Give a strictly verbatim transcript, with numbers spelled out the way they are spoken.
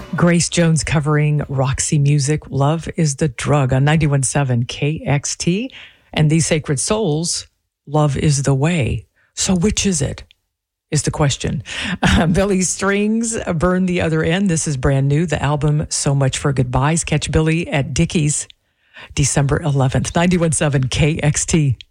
Grace Jones covering Roxy Music, Love is the Drug on ninety-one point seven K X T. And These Sacred Souls, Love is the Way. So which is it? Is the question. Uh, Billy Strings, Burn the Other End. This is brand new. The album, So Much for Goodbyes. Catch Billy at Dickies, December eleventh. ninety-one point seven K X T.